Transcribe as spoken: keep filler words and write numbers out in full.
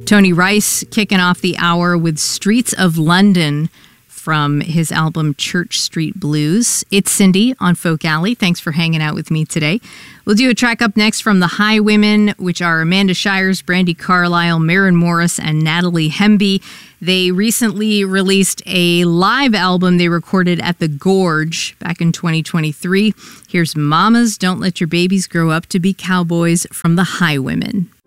Tony Rice kicking off the hour with Streets of London from his album Church Street Blues. It's Cindy on Folk Alley. Thanks for hanging out with me today. We'll do a track up next from the Highwomen, which are Amanda Shires, Brandy Carlisle, Maren Morris, and Natalie Hemby. They recently released a live album they recorded at the Gorge back in twenty twenty-three. Here's Mamas, Don't Let Your Babies Grow Up to Be Cowboys from the Highwomen.